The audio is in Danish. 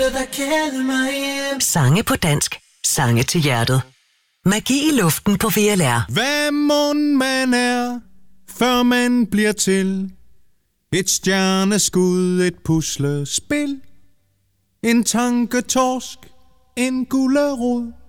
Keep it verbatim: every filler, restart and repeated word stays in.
Sange på dansk. Sange til hjertet. Magi i luften på V L R. Hvad mon man er, før man bliver til et stjerneskud, et puslespil, en tanketorsk, en gulerod,